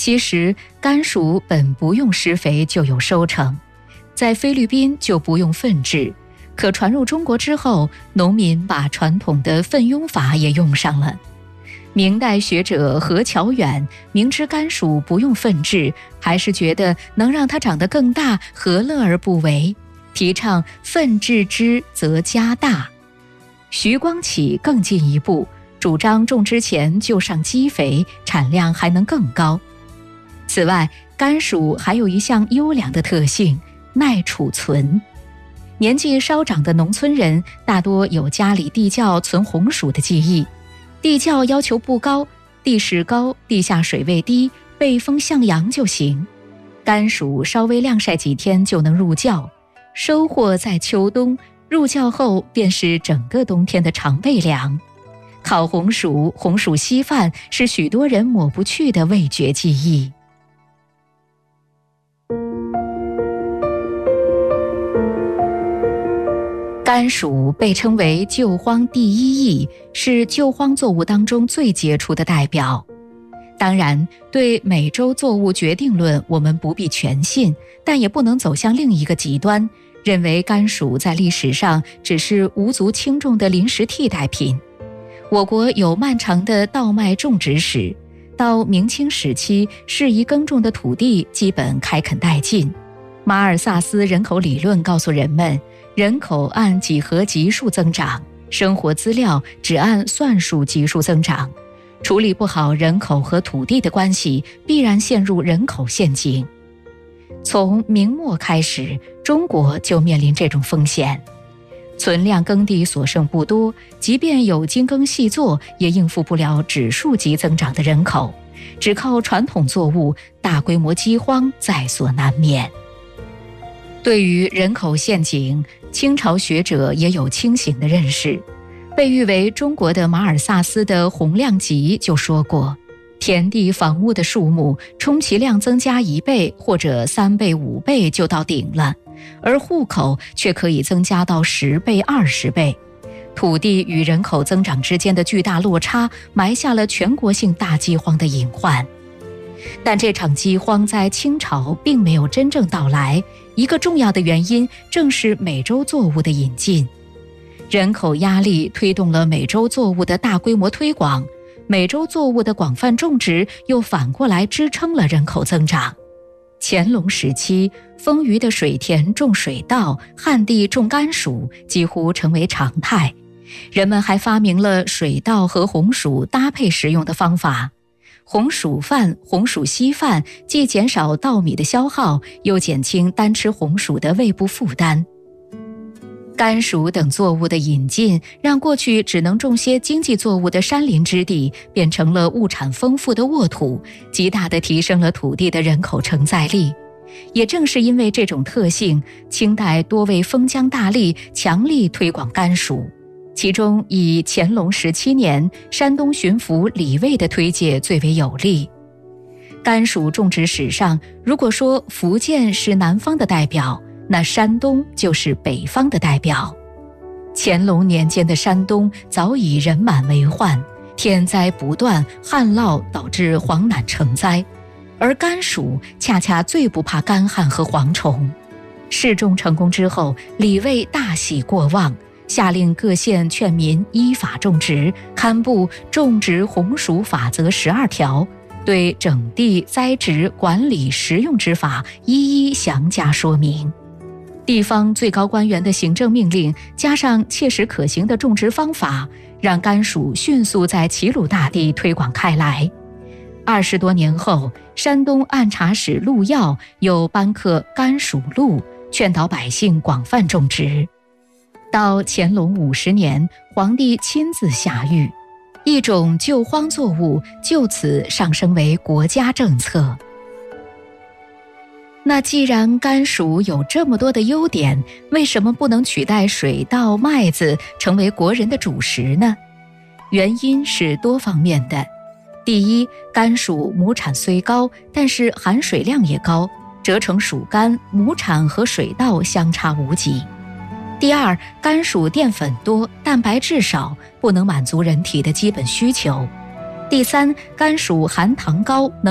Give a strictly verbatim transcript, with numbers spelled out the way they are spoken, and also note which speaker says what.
Speaker 1: 其实甘薯本不用施肥就有收成，在菲律宾就不用粪制，可传入中国之后，农民把传统的粪庸法也用上了。明代学者何乔远明知甘薯不用粪制，还是觉得能让它长得更大，何乐而不为？提倡粪制之则加大。徐光启更进一步，主张种之前就上基肥，产量还能更高。此外，甘薯还有一项优良的特性，耐储存。年纪稍长的农村人大多有家里地窖存红薯的记忆。地窖要求不高，地势高，地下水位低，背风向阳就行。甘薯稍微晾晒几天就能入窖，收获在秋冬，入窖后便是整个冬天的常备粮。烤红薯、红薯稀饭是许多人抹不去的味觉记忆。甘薯被称为救荒第一益，是救荒作物当中最杰出的代表。当然，对美洲作物决定论我们不必全信，但也不能走向另一个极端，认为甘薯在历史上只是无足轻重的临时替代品。我国有漫长的稻麦种植史，到明清时期，适宜耕种的土地基本开垦殆尽。马尔萨斯人口理论告诉人们，人口按几何级数增长，生活资料只按算术级数增长。处理不好人口和土地的关系，必然陷入人口陷阱。从明末开始，中国就面临这种风险。存量耕地所剩不多，即便有精耕细作，也应付不了指数级增长的人口，只靠传统作物，大规模饥荒在所难免。对于人口陷阱，清朝学者也有清醒的认识。被誉为中国的马尔萨斯的洪亮吉就说过，田地房屋的数目充其量增加一倍或者三倍五倍就到顶了，而户口却可以增加到十倍二十倍。土地与人口增长之间的巨大落差，埋下了全国性大饥荒的隐患。但这场饥荒在清朝并没有真正到来，一个重要的原因正是美洲作物的引进。人口压力推动了美洲作物的大规模推广，美洲作物的广泛种植又反过来支撑了人口增长。乾隆时期，丰腴的水田种水稻，旱地种甘薯几乎成为常态。人们还发明了水稻和红薯搭配食用的方法。红薯饭、红薯稀饭既减少稻米的消耗，又减轻单吃红薯的胃部负担。甘薯等作物的引进，让过去只能种些经济作物的山林之地变成了物产丰富的沃土，极大地提升了土地的人口承载力。也正是因为这种特性，清代多位封疆大吏强力推广甘薯，其中以乾隆十七年山东巡抚李卫的推介最为有力。甘薯种植史上，如果说福建是南方的代表，那山东就是北方的代表。乾隆年间的山东早已人满为患，天灾不断，旱涝导致黄螨成灾，而甘薯恰恰最不怕干旱和蝗虫。试种成功之后，李卫大喜过望，下令各县劝民依法种植，刊布《种植红薯法则十二条》，对整地、栽植、管理、食用之法一一详加说明。地方最高官员的行政命令，加上切实可行的种植方法，让甘薯迅速在齐鲁大地推广开来。二十多年后，山东按察使陆耀又颁刻甘薯录，劝导百姓广泛种植。到乾隆五十年，皇帝亲自下谕，一种救荒作物就此上升为国家政策。那既然甘薯有这么多的优点，为什么不能取代水稻、麦子成为国人的主食呢？原因是多方面的。第一，甘薯亩产虽高，但是含水量也高，折成薯干，亩产和水稻相差无几。第二，甘薯淀粉多，蛋白质少，不能满足人体的基本需求。第三，甘薯含糖高，能